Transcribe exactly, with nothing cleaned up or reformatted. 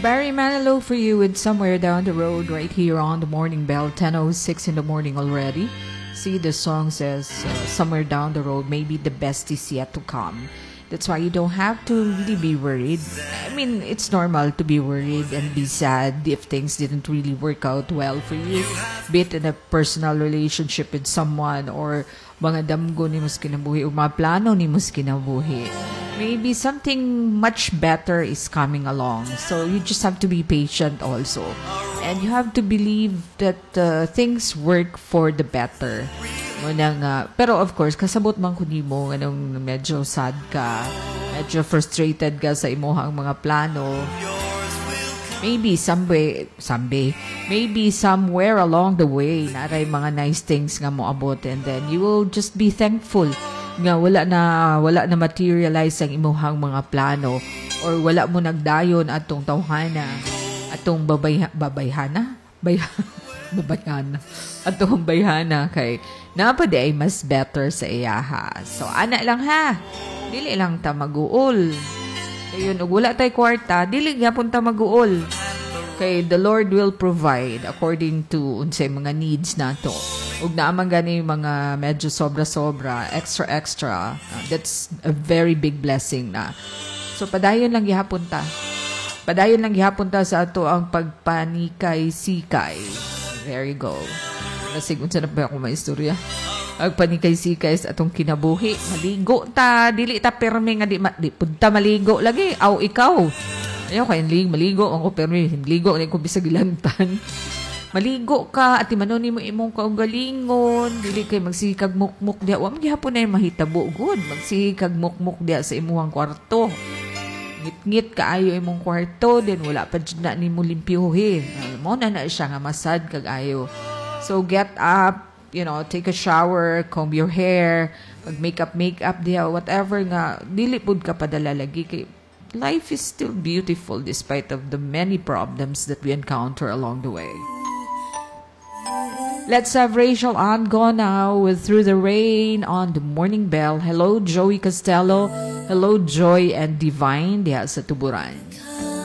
Barry Manilow for you with Somewhere Down the Road right here on the Morning Bell, ten oh six in the morning already. See, the song says uh, Somewhere Down the Road, maybe the best is yet to come. That's why you don't have to really be worried. I mean, it's normal to be worried and be sad if things didn't really work out well for you. Be it in a personal relationship with someone or mga damgo ni mos kinabuhi o mga plano ni mos kinabuhi. Maybe something much better is coming along. So you just have to be patient also. And you have to believe that uh, things work for the better. Muna nga. Pero of course, kasabot man kundi mo anong medyo sad ka, medyo frustrated ka sa imuhang mga plano. Maybe someday, someday, maybe somewhere along the way, naray mga nice things nga mo abot, and then you will just be thankful nga wala na wala na materialize ang imuhang mga plano or wala mo nagdayon atong tawhana, atong babay babayhana, bay babayhana, atong bayhana kay napadi ay mas better sa iyaha. So ana lang ha, dili lang ta mag-uol. Ayun, ug wala tay kwarta, dili gyapon ta mag-uol. Kay the Lord will provide according to unsay mga needs nato. Ug naamang gani mga medyo sobra-sobra, extra-extra, uh, that's a very big blessing na. So padayon lang gihapon ta. Padayon lang gihapon ta sa ato ang pagpanikay-sikay. There you go. Nasig unsa na ba ako maistorya? Ang panikay-sikay sa atong kinabuhi. Maligo ta, dili ta perme nga di, ma, di punta maligo lagi. Aw ikaw. Ayaw kay lig maligo ako perme, maligo ni ko bisag ilantan. Maligo ka at imanon nimo imong kaugalingon, dili kay magsikag mukmuk dia. Wa man gihapon na mahitabo good. Magsikag mukmuk dia sa imuhang kwarto. Ngit-ngit kaayo imong kwarto, then wala pa jud na nimo limpyuhin. Mo na na siya nga masad kag ayo. So get up, you know, take a shower, comb your hair, mag-makeup, makeup diya, whatever nga, dili pud ka padala lagi kay life is still beautiful despite of the many problems that we encounter along the way. Let's have Rachel on go now with Through the Rain on the Morning Bell. Hello, Joey Costello. Hello, Joy and Divine diya sa Tuburan.